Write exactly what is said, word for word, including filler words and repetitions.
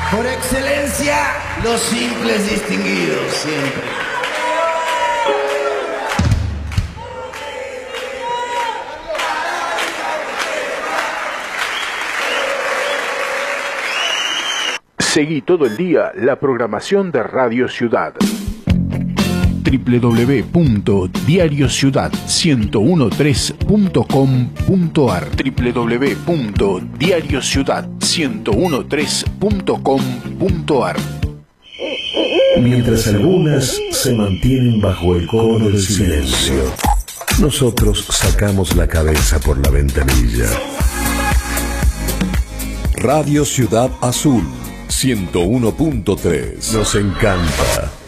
Por excelencia, los simples distinguidos siempre. Seguí todo el día la programación de Radio Ciudad. doble u doble u doble u punto diario ciudad ciento trece punto com punto a r doble u doble u doble u punto diario ciudad ciento trece punto com punto a r. Mientras algunas se mantienen bajo el cono del silencio, nosotros sacamos la cabeza por la ventanilla. Radio Ciudad Azul ciento uno punto tres. Nos encanta